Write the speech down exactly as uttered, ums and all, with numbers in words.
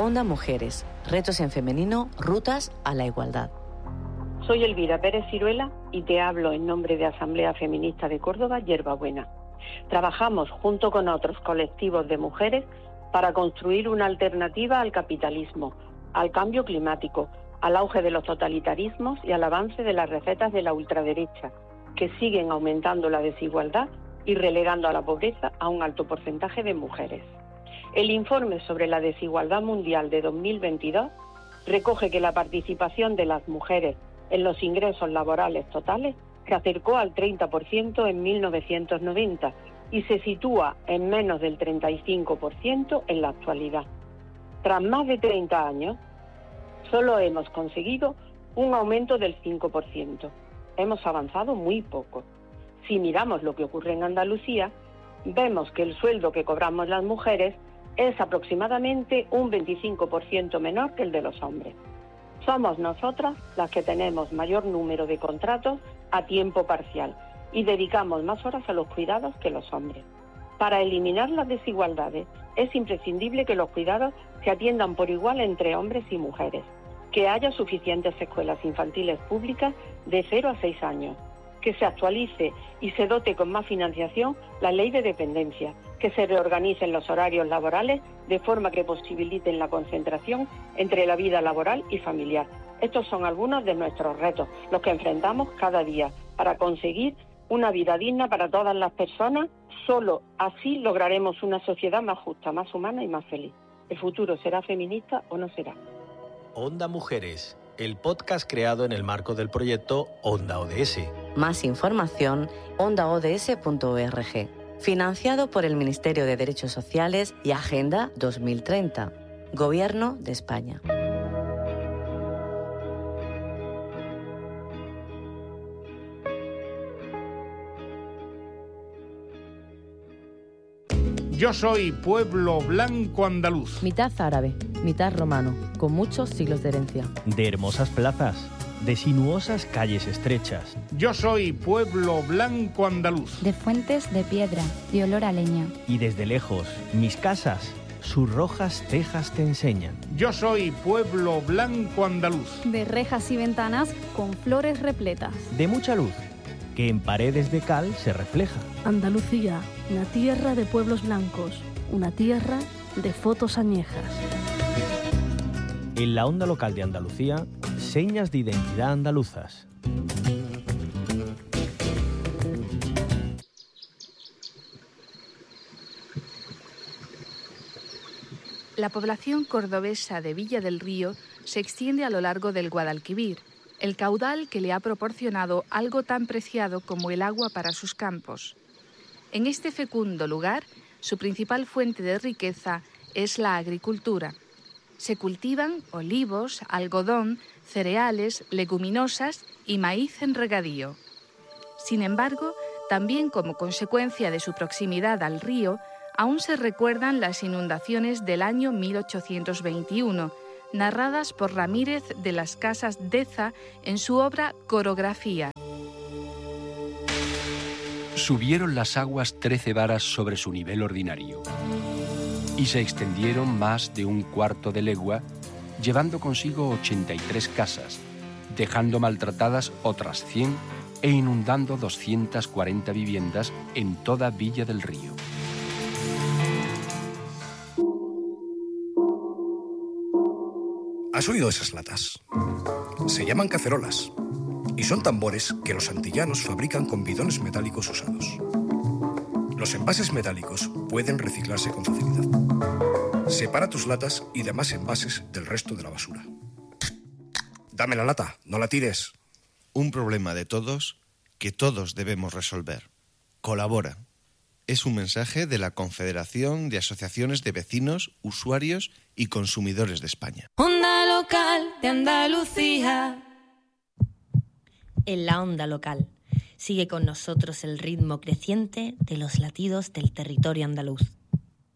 Onda Mujeres, retos en femenino, rutas a la igualdad. Soy Elvira Pérez Ciruela y te hablo en nombre de Asamblea Feminista de Córdoba, Hierbabuena. Trabajamos junto con otros colectivos de mujeres para construir una alternativa al capitalismo, al cambio climático, al auge de los totalitarismos y al avance de las recetas de la ultraderecha, que siguen aumentando la desigualdad y relegando a la pobreza a un alto porcentaje de mujeres. El informe sobre la desigualdad mundial de dos mil veintidós recoge que la participación de las mujeres en los ingresos laborales totales se acercó al treinta por ciento en mil novecientos noventa y se sitúa en menos del treinta y cinco por ciento en la actualidad. Tras más de treinta años, solo hemos conseguido un aumento del cinco por ciento. Hemos avanzado muy poco. Si miramos lo que ocurre en Andalucía, vemos que el sueldo que cobramos las mujeres es aproximadamente un veinticinco por ciento menor que el de los hombres. Somos nosotras las que tenemos mayor número de contratos a tiempo parcial y dedicamos más horas a los cuidados que los hombres. Para eliminar las desigualdades es imprescindible que los cuidados se atiendan por igual entre hombres y mujeres, que haya suficientes escuelas infantiles públicas de cero a seis años, que se actualice y se dote con más financiación la ley de dependencia, que se reorganicen los horarios laborales de forma que posibiliten la concentración entre la vida laboral y familiar. Estos son algunos de nuestros retos, los que enfrentamos cada día para conseguir una vida digna para todas las personas. Solo así lograremos una sociedad más justa, más humana y más feliz. ¿El futuro será feminista o no será? Onda Mujeres, el podcast creado en el marco del proyecto Onda O D S. Más información, onda o d s punto org. Financiado por el Ministerio de Derechos Sociales y Agenda dos mil treinta. Gobierno de España. Yo soy pueblo blanco andaluz. Mitad árabe, mitad romano, con muchos siglos de herencia. De hermosas plazas, de sinuosas calles estrechas. Yo soy pueblo blanco andaluz. De fuentes de piedra, de olor a leña. Y desde lejos, mis casas, sus rojas tejas te enseñan. Yo soy pueblo blanco andaluz. De rejas y ventanas con flores repletas. De mucha luz, que en paredes de cal se refleja. Andalucía, una tierra de pueblos blancos, una tierra de fotos añejas. En la onda local de Andalucía, señas de identidad andaluzas. La población cordobesa de Villa del Río se extiende a lo largo del Guadalquivir, el caudal que le ha proporcionado algo tan preciado como el agua para sus campos. En este fecundo lugar, su principal fuente de riqueza es la agricultura. Se cultivan olivos, algodón, cereales, leguminosas y maíz en regadío. Sin embargo, también como consecuencia de su proximidad al río, aún se recuerdan las inundaciones del año mil ochocientos veintiuno, narradas por Ramírez de las Casas Deza en su obra Corografía. Subieron las aguas trece varas sobre su nivel ordinario y se extendieron más de un cuarto de legua, llevando consigo ochenta y tres casas, dejando maltratadas otras cien e inundando doscientas cuarenta viviendas en toda Villa del Río. ¿Has oído esas latas? Se llaman cacerolas y son tambores que los antillanos fabrican con bidones metálicos usados. Los envases metálicos pueden reciclarse con facilidad. Separa tus latas y demás envases del resto de la basura. Dame la lata, no la tires. Un problema de todos que todos debemos resolver. Colabora. Es un mensaje de la Confederación de Asociaciones de Vecinos, Usuarios y Consumidores de España. Onda local de Andalucía. En la onda local sigue con nosotros el ritmo creciente de los latidos del territorio andaluz.